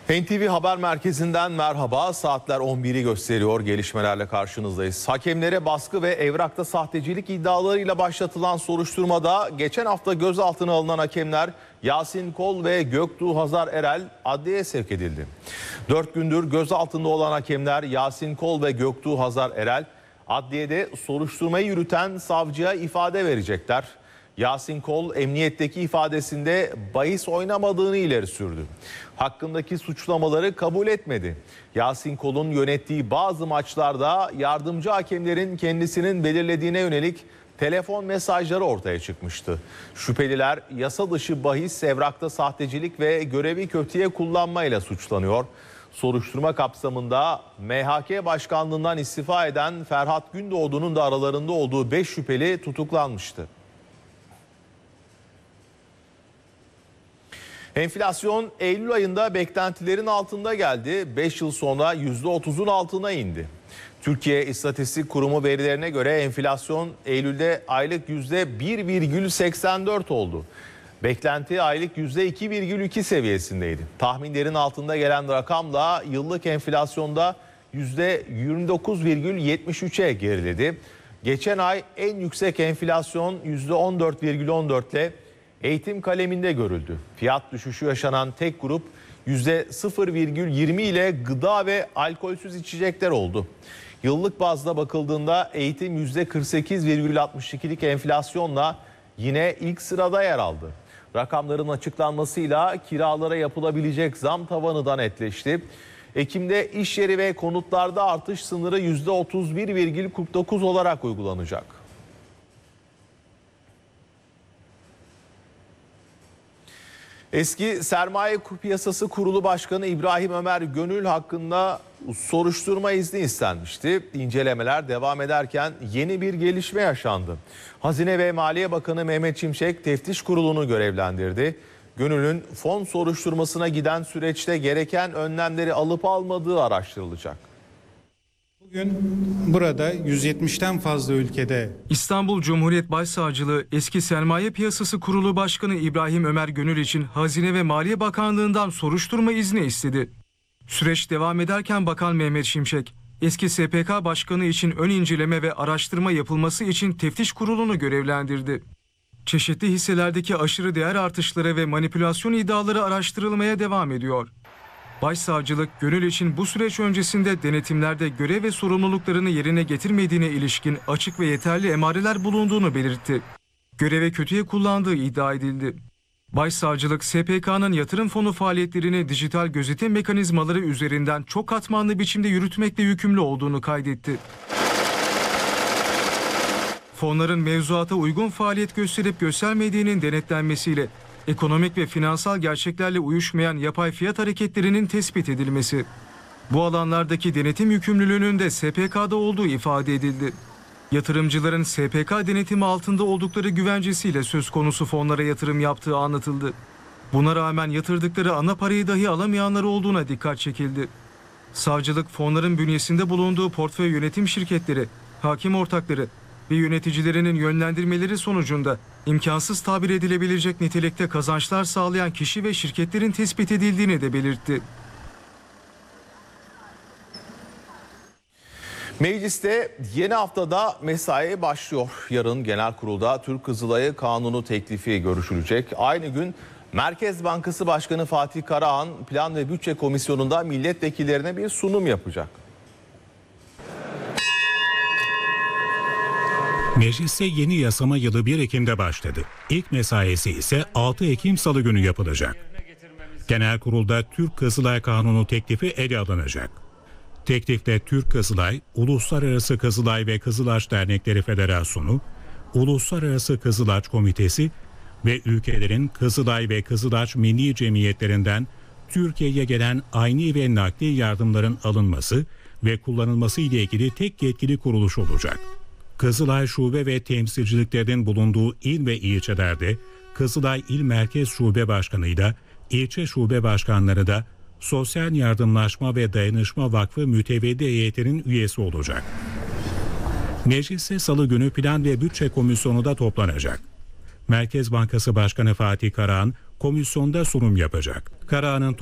NTV Haber Merkezi'nden merhaba. Saatler 11'i gösteriyor. Gelişmelerle karşınızdayız. Hakemlere baskı ve evrakta sahtecilik iddialarıyla başlatılan soruşturmada geçen hafta gözaltına alınan hakemler Yasin Kol ve Göktuğ Hazar Erel adliyeye sevk edildi. 4 gündür gözaltında olan hakemler Yasin Kol ve Göktuğ Hazar Erel adliyede soruşturmayı yürüten savcıya ifade verecekler. Yasin Kol emniyetteki ifadesinde bahis oynamadığını ileri sürdü. Hakkındaki suçlamaları kabul etmedi. Yasin Kol'un yönettiği bazı maçlarda yardımcı hakemlerin kendisinin belirlediğine yönelik telefon mesajları ortaya çıkmıştı. Şüpheliler yasa dışı bahis, evrakta sahtecilik ve görevi kötüye kullanmayla suçlanıyor. Soruşturma kapsamında MHK Başkanlığından istifa eden Ferhat Gündoğdu'nun da aralarında olduğu 5 şüpheli tutuklanmıştı. Enflasyon Eylül ayında beklentilerin altında geldi. 5 yıl sonra %30'un altına indi. Türkiye İstatistik Kurumu verilerine göre enflasyon Eylül'de aylık %1,84 oldu. Beklenti aylık %2,2 seviyesindeydi. Tahminlerin altında gelen rakamla yıllık enflasyonda %29,73'e geriledi. Geçen ay en yüksek enflasyon %14,14 ile eğitim kaleminde görüldü. Fiyat düşüşü yaşanan tek grup %0,20 ile gıda ve alkolsüz içecekler oldu. Yıllık bazda bakıldığında eğitim %48,62'lik enflasyonla yine ilk sırada yer aldı. Rakamların açıklanmasıyla kiralara yapılabilecek zam tavanı da netleşti. Ekim'de iş yeri ve konutlarda artış sınırı %31,49 olarak uygulanacak. Eski Sermaye Piyasası Kurulu Başkanı İbrahim Ömer Gönül hakkında soruşturma izni istenmişti. İncelemeler devam ederken yeni bir gelişme yaşandı. Hazine ve Maliye Bakanı Mehmet Şimşek teftiş kurulunu görevlendirdi. Gönül'ün fon soruşturmasına giden süreçte gereken önlemleri alıp almadığı araştırılacak. Bugün burada 170'ten fazla ülkede İstanbul Cumhuriyet Başsavcılığı eski Sermaye Piyasası Kurulu Başkanı İbrahim Ömer Gönül için Hazine ve Maliye Bakanlığı'ndan soruşturma izni istedi. Süreç devam ederken Bakan Mehmet Şimşek, eski SPK Başkanı için ön inceleme ve araştırma yapılması için teftiş kurulunu görevlendirdi. Çeşitli hisselerdeki aşırı değer artışları ve manipülasyon iddiaları araştırılmaya devam ediyor. Başsavcılık, Gönül için bu süreç öncesinde denetimlerde görev ve sorumluluklarını yerine getirmediğine ilişkin açık ve yeterli emareler bulunduğunu belirtti. Göreve kötüye kullandığı iddia edildi. Başsavcılık, SPK'nın yatırım fonu faaliyetlerini dijital gözetim mekanizmaları üzerinden çok katmanlı biçimde yürütmekle yükümlü olduğunu kaydetti. Fonların mevzuata uygun faaliyet gösterip göstermediğinin denetlenmesiyle ekonomik ve finansal gerçeklerle uyuşmayan yapay fiyat hareketlerinin tespit edilmesi. Bu alanlardaki denetim yükümlülüğünün de SPK'da olduğu ifade edildi. Yatırımcıların SPK denetimi altında oldukları güvencesiyle söz konusu fonlara yatırım yaptığı anlatıldı. Buna rağmen yatırdıkları ana parayı dahi alamayanlar olduğuna dikkat çekildi. Savcılık, fonların bünyesinde bulunduğu portföy yönetim şirketleri, hakim ortakları ve yöneticilerinin yönlendirmeleri sonucunda imkansız tabir edilebilecek nitelikte kazançlar sağlayan kişi ve şirketlerin tespit edildiğini de belirtti. Mecliste yeni haftada mesai başlıyor. Yarın genel kurulda Türk Kızılayı Kanunu teklifi görüşülecek. Aynı gün Merkez Bankası Başkanı Fatih Karahan Plan ve Bütçe Komisyonu'nda milletvekillerine bir sunum yapacak. Mecliste yeni yasama yılı 1 Ekim'de başladı. İlk mesaisi ise 6 Ekim Salı günü yapılacak. Genel kurulda Türk Kızılay Kanunu teklifi ele alınacak. Teklifte Türk Kızılay, Uluslararası Kızılay ve Kızılaç Dernekleri Federasyonu, Uluslararası Kızılaç Komitesi ve ülkelerin Kızılay ve Kızılaç Milli Cemiyetlerinden Türkiye'ye gelen ayni ve nakli yardımların alınması ve kullanılması ile ilgili tek yetkili kuruluş olacak. Kızılay Şube ve temsilciliklerinin bulunduğu il ve ilçelerde Kızılay İl Merkez Şube Başkanı'yla ilçe şube başkanları da Sosyal Yardımlaşma ve Dayanışma Vakfı Mütevelli Heyeti'nin üyesi olacak. Mecliste Salı günü Plan ve Bütçe Komisyonu da toplanacak. Merkez Bankası Başkanı Fatih Karahan komisyonda sunum yapacak. Karahan'ın